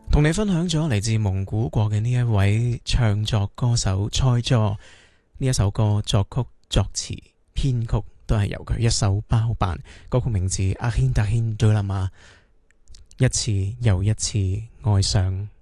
同你分享咗嚟自蒙古國嘅呢一位唱作歌手蔡佐，呢一首歌作曲、作詞、編曲都係由佢一手包辦。歌曲名字《阿軒達軒對啦嘛》，一次又一次愛上